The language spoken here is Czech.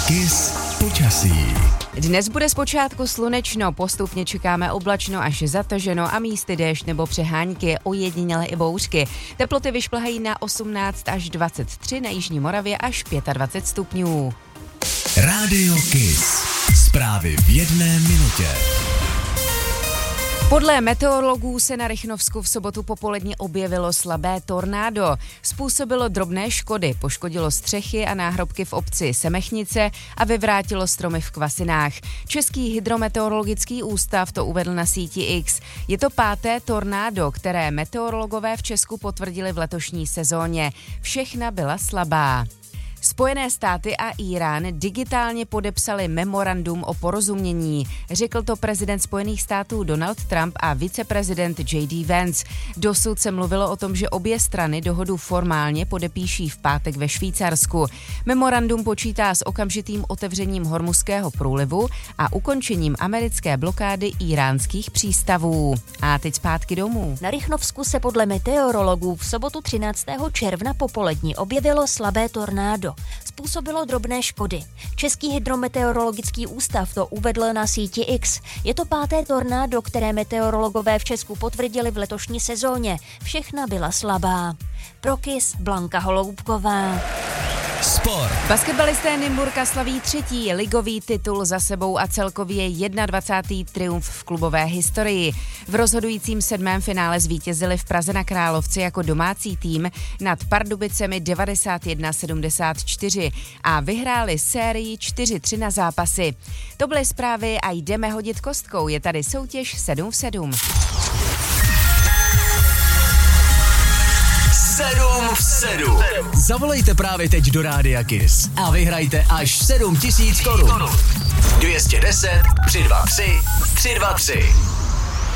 Kiss počasí. Dnes bude zpočátku slunečno, postupně čekáme oblačno až zataženo a místy déšť nebo přehánky, ojediněle i bouřky. Teploty vyšplhají na 18 až 23, na jižní Moravě až 25 stupňů. Rádio Kiss. Zprávy v 1 minutě. Podle meteorologů se na Rychnovsku v sobotu popolední objevilo slabé tornádo. Způsobilo drobné škody, poškodilo střechy a náhrobky v obci Semechnice a vyvrátilo stromy v Kvasinách. Český hydrometeorologický ústav to uvedl na síti X. Je to 5. tornádo, které meteorologové v Česku potvrdili v letošní sezóně. Všechna byla slabá. Spojené státy a Írán digitálně podepsali memorandum o porozumění. Řekl to prezident Spojených států Donald Trump a viceprezident J.D. Vance. Dosud se mluvilo o tom, že obě strany dohodu formálně podepíší v pátek ve Švýcarsku. Memorandum počítá s okamžitým otevřením Hormuzského průlivu a ukončením americké blokády íránských přístavů. A teď zpátky domů. Na Rychnovsku se podle meteorologů v sobotu 13. června popolední objevilo slabé tornádo. Způsobilo drobné škody. Český hydrometeorologický ústav to uvedl na síti X. Je to 5. tornádo, které meteorologové v Česku potvrdili v letošní sezóně. Všechna byla slabá. Pro Kiss Blanka Holoubková. Sport. Basketbalisté Nymburka slaví 3. ligový titul za sebou a celkově 21. triumf v klubové historii. V rozhodujícím 7. finále zvítězili v Praze na Královci jako domácí tým nad Pardubicemi 91-74 a vyhráli sérii 4-3 na zápasy. To byly zprávy a jdeme hodit kostkou. Je tady soutěž 7 v 7. 7 v 7. Zavolejte právě teď do Rádia Kiss a vyhrajte až 7 000 korun. 210 323 323.